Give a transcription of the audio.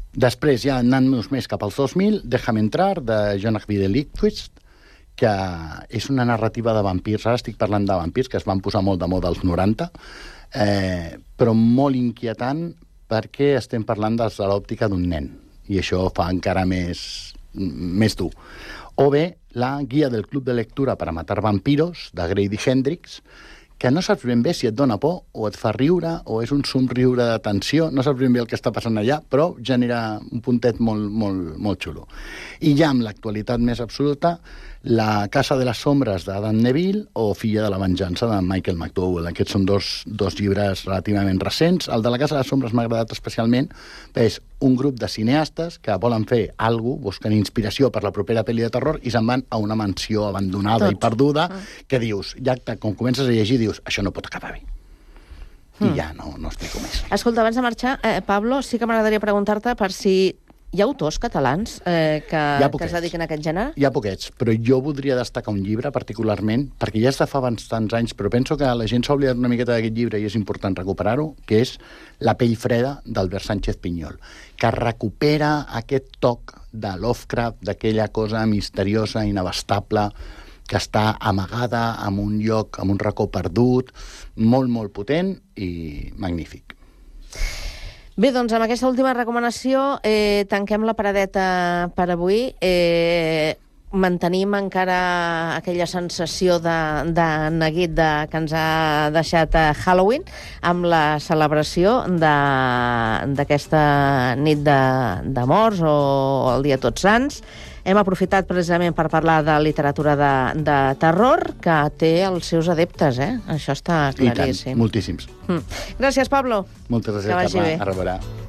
Després, ja anant-nos més cap als 2000, Déjame entrar, de John Ajvide Lindqvist, que és una narrativa de vampirs. Ara estic parlant de vampirs, que es van posar molt de moda als 90, però molt inquietant perquè estem parlant des de l'òptica d'un nen, i això fa encara més dur. O bé, la guia del Club de Lectura para matar vampiros, de Grady Hendrix, que no saps ben bé si et dona por o et fa riure o és un somriure de tensió, no saps ben bé el que està passant allà, però genera un puntet molt xulo. I ja amb l'actualitat més absoluta, La casa de les sombres d'Adam Neville o Filla de la venjança de Michael McDowell. Aquests són dos llibres relativament recents. El de la casa de les sombres m'ha agradat especialment, perquè és un grup de cineastes que volen fer alguna cosa, busquen inspiració per la propera pel·li de terror i se'n van a una mansió abandonada i perduda que dius, ja com comences a llegir, dius, això no pot acabar bé. I ja no explico més. Escolta, abans de marxar, Pablo, sí que m'agradaria preguntar-te per si hi ha autors catalans que es dediquen a aquest gènere? Hi ha poquets, però jo voldria destacar un llibre particularment, perquè ja és de fa bastants anys, però penso que la gent s'ha oblidat una miqueta d'aquest llibre i és important recuperar-ho, que és La pell freda, d'Albert Sánchez Pinyol, que recupera aquest toc de Lovecraft, d'aquella cosa misteriosa, inabastable, que està amagada en un lloc, en un racó perdut, molt potent i magnífic. Bé, doncs amb aquesta última recomanació tanquem la paradeta per avui. Mantenim encara aquella sensació de neguit que ens ha deixat Halloween amb la celebració d'aquesta nit de morts o el dia Tots Sants. Hem aprofitat precisament per parlar de literatura de terror, que té els seus adeptes, Això està claríssim. I tant, moltíssims. Gràcies, Pablo. Moltes gràcies, Carla. A reveure.